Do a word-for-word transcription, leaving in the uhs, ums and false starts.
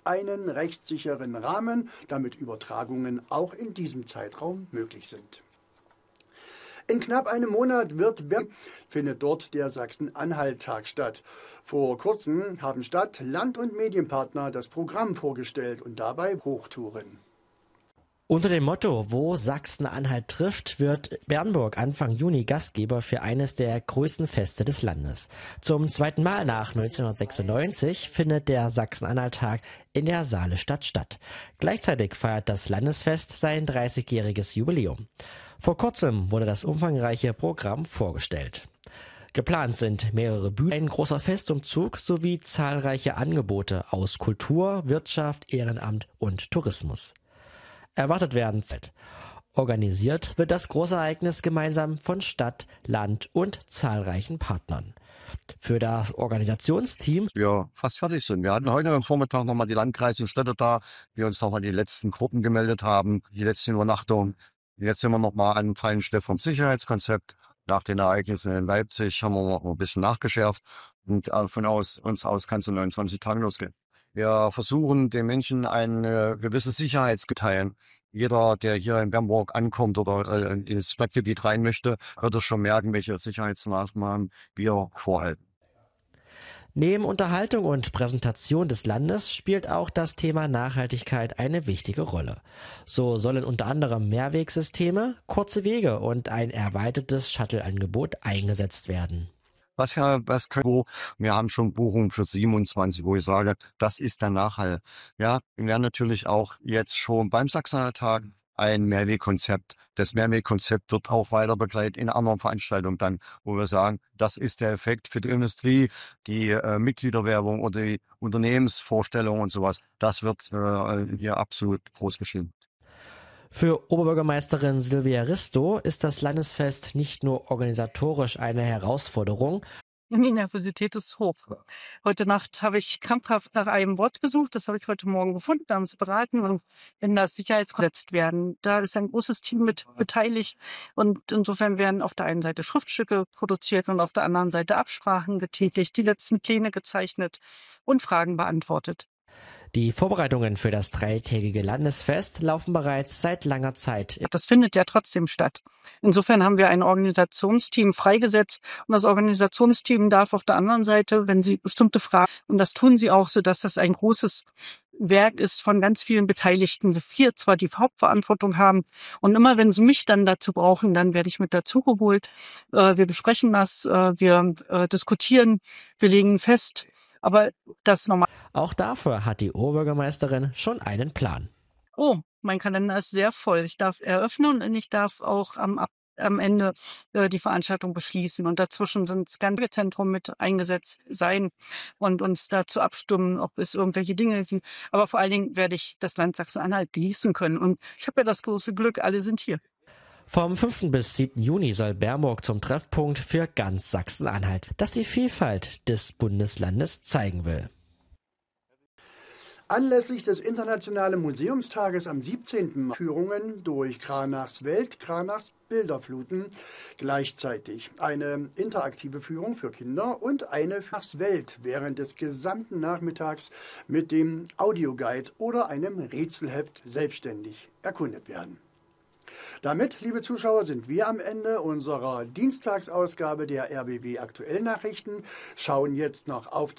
einen rechtssicheren Rahmen, damit Übertragungen auch in diesem Zeitraum möglich sind. In knapp einem Monat wird Ber findet dort der Sachsen-Anhalt-Tag statt. Vor kurzem haben Stadt, Land und Medienpartner das Programm vorgestellt und dabei Hochtouren. Unter dem Motto „Wo Sachsen-Anhalt trifft“ wird Bernburg Anfang Juni Gastgeber für eines der größten Feste des Landes. Zum zweiten Mal nach neunzehnhundertsechsundneunzig findet der Sachsen-Anhalt-Tag in der Saalestadt statt. Gleichzeitig feiert das Landesfest sein dreißigjähriges Jubiläum. Vor kurzem wurde das umfangreiche Programm vorgestellt. Geplant sind mehrere Bühnen, ein großer Festumzug sowie zahlreiche Angebote aus Kultur, Wirtschaft, Ehrenamt und Tourismus. Erwartet werden. Organisiert wird das Großereignis gemeinsam von Stadt, Land und zahlreichen Partnern. Für das Organisationsteam wir fast fertig sind. Wir hatten heute am Vormittag nochmal die Landkreise und Städte da, die uns nochmal die letzten Gruppen gemeldet haben, die letzten Übernachtungen. Jetzt sind wir nochmal an einem feinen Schliff vom Sicherheitskonzept. Nach den Ereignissen in Leipzig haben wir noch ein bisschen nachgeschärft und von aus, uns aus kann es in neunundzwanzig Tagen losgehen. Wir versuchen den Menschen eine gewisse Sicherheit zu teilen. Jeder, der hier in Bernburg ankommt oder ins Stadtgebiet rein möchte, wird es schon merken, welche Sicherheitsmaßnahmen wir vorhalten. Neben Unterhaltung und Präsentation des Landes spielt auch das Thema Nachhaltigkeit eine wichtige Rolle. So sollen unter anderem Mehrwegsysteme, kurze Wege und ein erweitertes Shuttle-Angebot eingesetzt werden. Was ja, was können, wir haben schon Buchungen für siebenundzwanzig, wo ich sage, das ist der Nachhall. Ja, wir werden natürlich auch jetzt schon beim Sachsen-Anhalt-Tag ein Mehrwegkonzept. Das Mehrwegkonzept wird auch weiter begleitet in anderen Veranstaltungen dann, wo wir sagen, das ist der Effekt für die Industrie, die äh, Mitgliederwerbung oder die Unternehmensvorstellung und sowas. Das wird äh, hier absolut groß geschrieben. Für Oberbürgermeisterin Silvia Risto ist das Landesfest nicht nur organisatorisch eine Herausforderung. Die Nervosität ist hoch. Heute Nacht habe ich krampfhaft nach einem Wort gesucht. Das habe ich heute Morgen gefunden, haben sie beraten und wenn das Sicherheitskonzept gesetzt werden. Da ist ein großes Team mit beteiligt und insofern werden auf der einen Seite Schriftstücke produziert und auf der anderen Seite Absprachen getätigt, die letzten Pläne gezeichnet und Fragen beantwortet. Die Vorbereitungen für das dreitägige Landesfest laufen bereits seit langer Zeit. Das findet ja trotzdem statt. Insofern haben wir ein Organisationsteam freigesetzt und das Organisationsteam darf auf der anderen Seite, wenn sie bestimmte Fragen, und das tun sie auch, sodass das ein großes Werk ist von ganz vielen Beteiligten. Wir zwar die Hauptverantwortung haben und immer wenn sie mich dann dazu brauchen, dann werde ich mit dazugeholt. Wir besprechen das, wir diskutieren, wir legen fest. Aber das normal. Auch dafür hat die Oberbürgermeisterin schon einen Plan. Oh, mein Kalender ist sehr voll. Ich darf eröffnen und ich darf auch am, am Ende äh, die Veranstaltung beschließen. Und dazwischen sind das ganze Zentrum mit eingesetzt sein und uns dazu abstimmen, ob es irgendwelche Dinge sind. Aber vor allen Dingen werde ich das Land Sachsen-Anhalt genießen können. Und ich habe ja das große Glück, alle sind hier. Vom fünften bis siebten Juni soll Bernburg zum Treffpunkt für ganz Sachsen-Anhalt, das die Vielfalt des Bundeslandes zeigen will. Anlässlich des Internationalen Museumstages am siebzehnten Mai Führungen durch Cranachs Welt, Cranachs Bilderfluten, gleichzeitig eine interaktive Führung für Kinder und eine für Cranachs Welt während des gesamten Nachmittags mit dem Audioguide oder einem Rätselheft selbstständig erkundet werden. Damit, liebe Zuschauer, sind wir am Ende unserer Dienstagsausgabe der R B B Aktuell Nachrichten, schauen jetzt noch auf